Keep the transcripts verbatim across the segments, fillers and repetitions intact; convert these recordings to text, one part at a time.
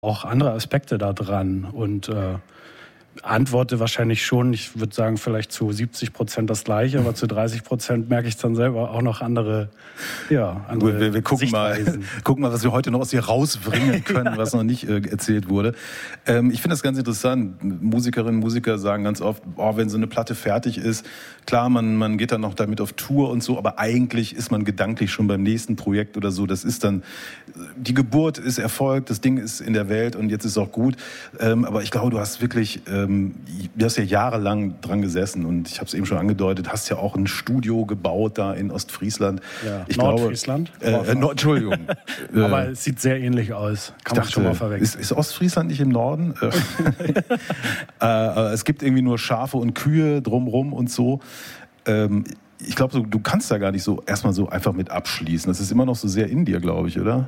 auch andere Aspekte da dran und äh, antworte wahrscheinlich schon, ich würde sagen, vielleicht zu siebzig Prozent das Gleiche, aber zu dreißig Prozent merke ich dann selber auch noch andere, ja, andere wir, wir gucken mal, gucken mal, was wir heute noch aus dir rausbringen können, was noch nicht äh, erzählt wurde. Ähm, ich finde das ganz interessant. Musikerinnen und Musiker sagen ganz oft, oh, wenn so eine Platte fertig ist, klar, man, man geht dann noch damit auf Tour und so, aber eigentlich ist man gedanklich schon beim nächsten Projekt oder so. Das ist dann, die Geburt ist erfolgt, das Ding ist in der Welt und jetzt ist es auch gut. Ähm, aber ich glaube, du hast wirklich... Ähm, Du hast ja jahrelang dran gesessen und ich habe es eben schon angedeutet, hast ja auch ein Studio gebaut da in Ostfriesland. Ja, ich Nordfriesland? Glaube, äh, äh, Nord, Entschuldigung. Aber es sieht sehr ähnlich aus. Kann man schon mal verwechseln. Ist, ist Ostfriesland nicht im Norden? äh, es gibt irgendwie nur Schafe und Kühe drumrum und so. Ähm, ich glaube, du, du kannst da gar nicht so erstmal so einfach mit abschließen. Das ist immer noch so sehr in dir, glaube ich, oder?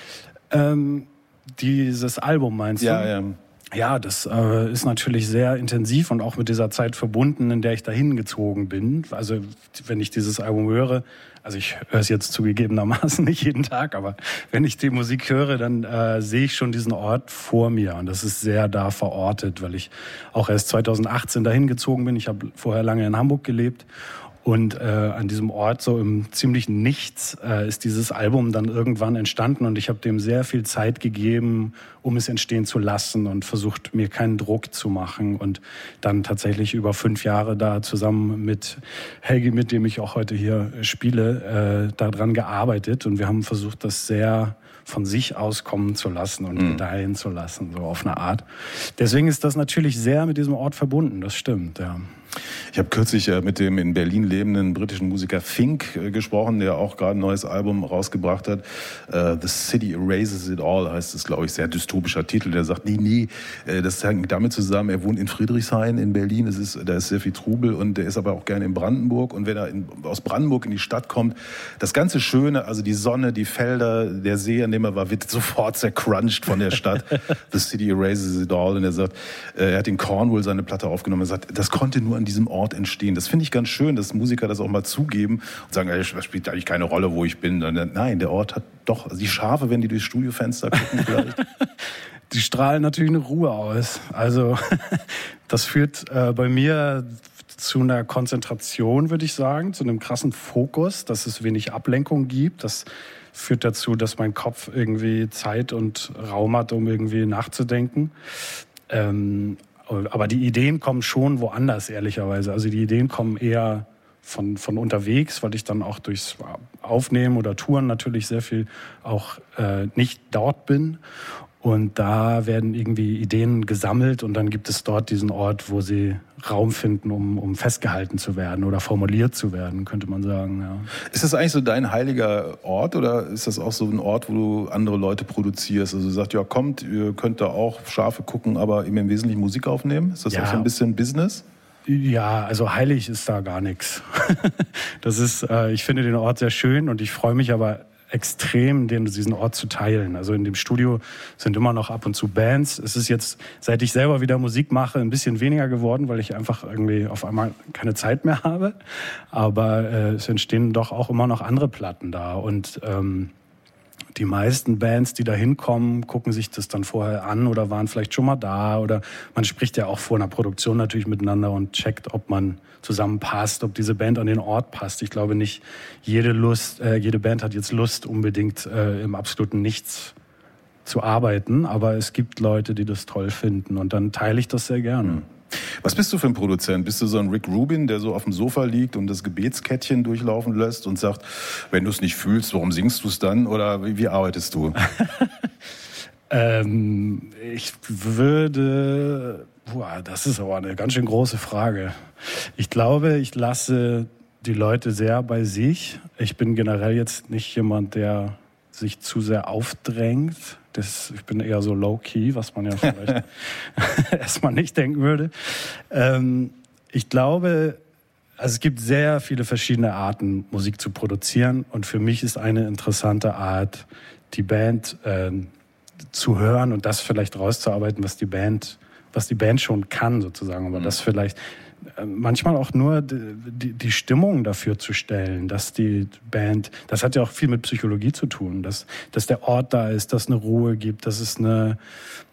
Ähm, dieses Album meinst du? Ja, ja. Ja, das äh, ist natürlich sehr intensiv und auch mit dieser Zeit verbunden, in der ich dahin gezogen bin. Also wenn ich dieses Album höre, also ich höre es jetzt zugegebenermaßen nicht jeden Tag, aber wenn ich die Musik höre, dann äh, sehe ich schon diesen Ort vor mir und das ist sehr da verortet, weil ich auch erst zweitausendachtzehn dahin gezogen bin. Ich habe vorher lange in Hamburg gelebt. Und äh, an diesem Ort, so im ziemlichen Nichts, äh, ist dieses Album dann irgendwann entstanden. Und ich habe dem sehr viel Zeit gegeben, um es entstehen zu lassen und versucht, mir keinen Druck zu machen. Und dann tatsächlich über fünf Jahre da zusammen mit Helgi, mit dem ich auch heute hier spiele, äh, daran gearbeitet. Und wir haben versucht, das sehr von sich aus kommen zu lassen und mhm. gedeihen zu lassen, so auf eine Art. Deswegen ist das natürlich sehr mit diesem Ort verbunden, das stimmt, ja. Ich habe kürzlich äh, mit dem in Berlin lebenden britischen Musiker Fink äh, gesprochen, der auch gerade ein neues Album rausgebracht hat. Äh, The City Erases It All heißt es, glaube ich, sehr dystopischer Titel. Der sagt, nee, nee, äh, das hängt damit zusammen, er wohnt in Friedrichshain in Berlin, es ist, da ist sehr viel Trubel und der ist aber auch gerne in Brandenburg. Und wenn er in, aus Brandenburg in die Stadt kommt, das ganze Schöne, also die Sonne, die Felder, der See, an dem er war, wird sofort zercrunched von der Stadt. The City Erases It All. Und er sagt, äh, er hat in Cornwall seine Platte aufgenommen. Er sagt, das konnte nur an diesem Ort entstehen. Das finde ich ganz schön, dass Musiker das auch mal zugeben und sagen, das spielt eigentlich keine Rolle, wo ich bin. Nein, der Ort hat doch, also die Schafe, wenn die durchs Studiofenster gucken vielleicht. Die strahlen natürlich eine Ruhe aus. Also das führt äh, bei mir zu einer Konzentration, würde ich sagen, zu einem krassen Fokus, dass es wenig Ablenkung gibt. Das führt dazu, dass mein Kopf irgendwie Zeit und Raum hat, um irgendwie nachzudenken. Ähm, Aber die Ideen kommen schon woanders, ehrlicherweise. Also die Ideen kommen eher von, von unterwegs, weil ich dann auch durchs Aufnehmen oder Touren natürlich sehr viel auch äh, nicht dort bin. Und da werden irgendwie Ideen gesammelt und dann gibt es dort diesen Ort, wo sie Raum finden, um, um festgehalten zu werden oder formuliert zu werden, könnte man sagen. Ja. Ist das eigentlich so dein heiliger Ort oder ist das auch so ein Ort, wo du andere Leute produzierst? Also du sagst, ja kommt, ihr könnt da auch Schafe gucken, aber im Wesentlichen Musik aufnehmen? Ist das ja. auch so ein bisschen Business? Ja, also heilig ist da gar nichts. Das ist, äh, ich finde den Ort sehr schön und ich freue mich aber extrem, den, diesen Ort zu teilen. Also in dem Studio sind immer noch ab und zu Bands. Es ist jetzt, seit ich selber wieder Musik mache, ein bisschen weniger geworden, weil ich einfach irgendwie auf einmal keine Zeit mehr habe. Aber äh, es entstehen doch auch immer noch andere Platten da. Und ähm, die meisten Bands, die da hinkommen, gucken sich das dann vorher an oder waren vielleicht schon mal da. Oder man spricht ja auch vor einer Produktion natürlich miteinander und checkt, ob man zusammenpasst, ob diese Band an den Ort passt. Ich glaube nicht, jede Lust, äh, jede Band hat jetzt Lust, unbedingt äh, im absoluten Nichts zu arbeiten. Aber es gibt Leute, die das toll finden. Und dann teile ich das sehr gerne. Was bist du für ein Produzent? Bist du so ein Rick Rubin, der so auf dem Sofa liegt und das Gebetskettchen durchlaufen lässt und sagt, wenn du es nicht fühlst, warum singst du es dann? Oder wie, wie arbeitest du? ähm, ich würde... Boah, das ist aber eine ganz schön große Frage. Ich glaube, ich lasse die Leute sehr bei sich. Ich bin generell jetzt nicht jemand, der sich zu sehr aufdrängt. Das, ich bin eher so low-key, was man ja vielleicht erstmal nicht denken würde. Ähm, ich glaube, also es gibt sehr viele verschiedene Arten, Musik zu produzieren. Und für mich ist eine interessante Art, die Band äh, zu hören und das vielleicht rauszuarbeiten, was die Band, was die Band schon kann, sozusagen. Aber mhm. das vielleicht manchmal auch nur die, die Stimmung dafür zu stellen, dass die Band, das hat ja auch viel mit Psychologie zu tun, dass, dass der Ort da ist, dass es eine Ruhe gibt, dass es eine,